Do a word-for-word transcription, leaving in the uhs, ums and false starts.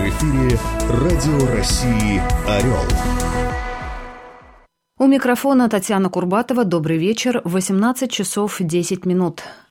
эфире Радио России «Орел». У микрофона Татьяна Курбатова. Добрый вечер. восемнадцать часов десять минут.